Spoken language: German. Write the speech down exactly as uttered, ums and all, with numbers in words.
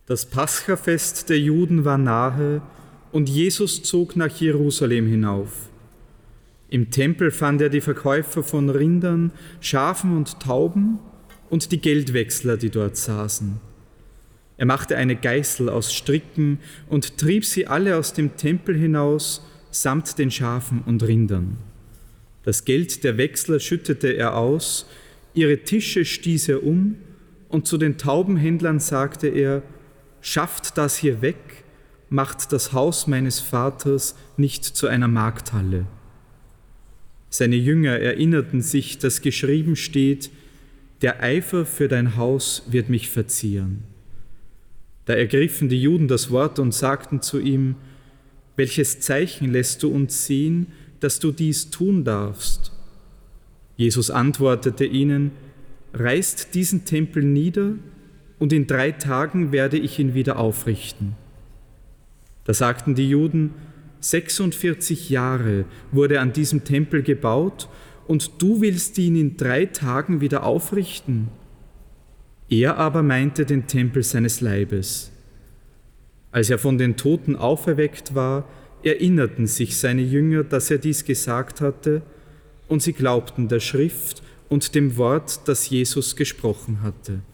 Das Paschafest der Juden war nahe und Jesus zog nach Jerusalem hinauf. Im Tempel fand er die Verkäufer von Rindern, Schafen und Tauben und die Geldwechsler, die dort saßen. Er machte eine Geißel aus Stricken und trieb sie alle aus dem Tempel hinaus, samt den Schafen und Rindern. Das Geld der Wechsler schüttete er aus, ihre Tische stieß er um, und zu den Taubenhändlern sagte er: Schafft das hier weg, macht das Haus meines Vaters nicht zu einer Markthalle. Seine Jünger erinnerten sich, dass geschrieben steht: Der Eifer für dein Haus wird mich verzehren. Da ergriffen die Juden das Wort und sagten zu ihm: Welches Zeichen lässt du uns sehen, dass du dies tun darfst? Jesus antwortete ihnen: Reißt diesen Tempel nieder, und in drei Tagen werde ich ihn wieder aufrichten. Da sagten die Juden: sechsundvierzig Jahre wurde an diesem Tempel gebaut, und du willst ihn in drei Tagen wieder aufrichten? Er aber meinte den Tempel seines Leibes. Als er von den Toten auferweckt war, erinnerten sich seine Jünger, dass er dies gesagt hatte, und sie glaubten der Schrift und dem Wort, das Jesus gesprochen hatte.